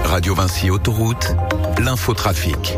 Radio Vinci Autoroute, l'infotrafic.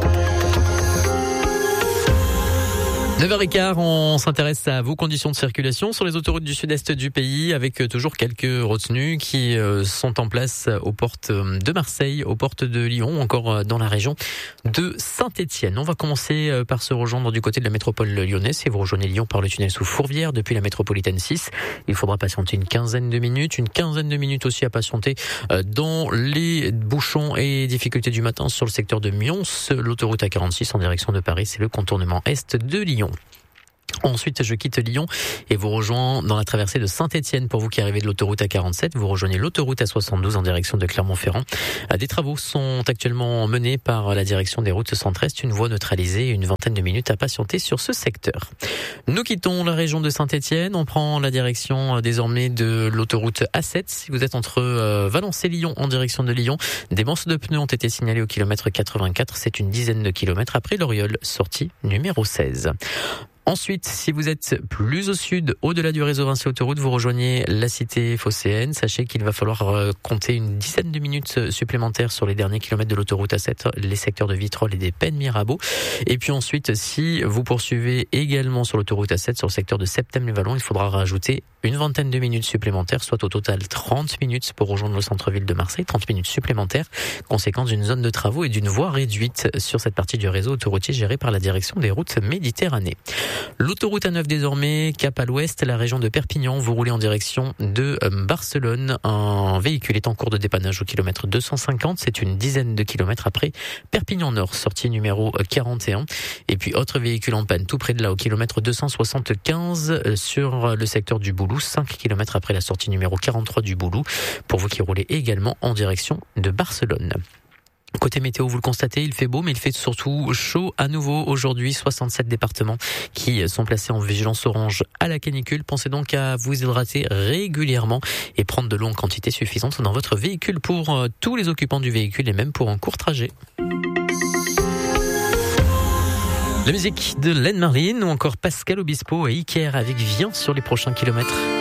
9h15, on s'intéresse à vos conditions de circulation sur les autoroutes du sud-est du pays avec toujours quelques retenues qui sont en place aux portes de Marseille, aux portes de Lyon, encore dans la région de Saint-Étienne. On va commencer par se rejoindre du côté de la métropole lyonnaise. Si vous rejoignez Lyon par le tunnel sous Fourvière depuis la métropolitaine 6, il faudra patienter une quinzaine de minutes aussi à patienter dans les bouchons et difficultés du matin sur le secteur de Mions. L'autoroute A46 en direction de Paris, c'est le contournement est de Lyon. Ensuite, je quitte Lyon et vous rejoins dans la traversée de Saint-Étienne. Pour vous qui arrivez de l'autoroute A47, vous rejoignez l'autoroute A72 en direction de Clermont-Ferrand. Des travaux sont actuellement menés par la direction des routes centre-est. Une voie neutralisée et une vingtaine de minutes à patienter sur ce secteur. Nous quittons la région de Saint-Étienne. On prend la direction désormais de l'autoroute A7. Si vous êtes entre Valence et Lyon en direction de Lyon, des manches de pneus ont été signalées au kilomètre 84. C'est une dizaine de kilomètres après l'Oriole, sortie numéro 16. Ensuite, si vous êtes plus au sud, au-delà du réseau Vinci Autoroute, vous rejoignez la cité phocéenne. Sachez qu'il va falloir compter une dizaine de minutes supplémentaires sur les derniers kilomètres de l'autoroute A7, les secteurs de Vitrolles et des Pennes-Mirabeau. Et puis ensuite, si vous poursuivez également sur l'autoroute A7, sur le secteur de Septèmes-les-Vallons, il faudra rajouter une vingtaine de minutes supplémentaires, soit au total 30 minutes pour rejoindre le centre-ville de Marseille, 30 minutes supplémentaires, conséquence d'une zone de travaux et d'une voie réduite sur cette partie du réseau autoroutier gérée par la direction des routes Méditerranée. L'autoroute A9 désormais, cap à l'ouest, la région de Perpignan. Vous roulez en direction de Barcelone. Un véhicule est en cours de dépannage au kilomètre 250. C'est une dizaine de kilomètres après Perpignan Nord, sortie numéro 41. Et puis autre véhicule en panne tout près de là, au kilomètre 275 sur le secteur du Boulou, 5 kilomètres après la sortie numéro 43 du Boulou. Pour vous qui roulez également en direction de Barcelone. Côté météo, vous le constatez, il fait beau, mais il fait surtout chaud à nouveau aujourd'hui. 67 départements qui sont placés en vigilance orange à la canicule. Pensez donc à vous hydrater régulièrement et prendre de l'eau en quantité suffisante dans votre véhicule pour tous les occupants du véhicule et même pour un court trajet. La musique de Len Marlin ou encore Pascal Obispo et Iker avec Viens sur les prochains kilomètres.